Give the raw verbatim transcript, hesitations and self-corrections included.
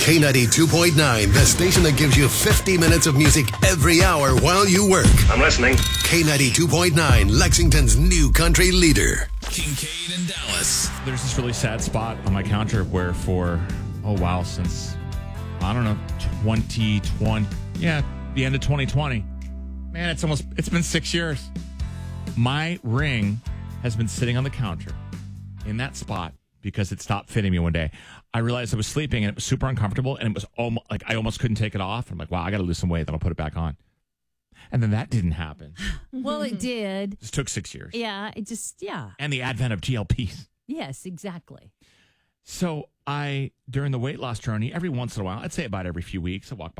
K ninety-two point nine, the station that gives you fifty minutes of music every hour while you work. I'm listening. K ninety-two point nine, Lexington's new country leader. Kincaid and Dallas. There's this really sad spot on my counter where for, oh wow, since, I don't know, twenty twenty, yeah, the end of twenty twenty. Man, it's almost, it's been six years. My ring has been sitting on the counter in that spot because it stopped fitting me one day. I realized I was sleeping and it was super uncomfortable and it was almost like I almost couldn't take it off. I'm like, wow, I got to lose some weight. Then I'll put it back on. And then that didn't happen. Well, it did. It took six years. Yeah, it just, yeah. And the advent of G L Ps. Yes, exactly. So I, during the weight loss journey, every once in a while, I'd say about every few weeks, I walk by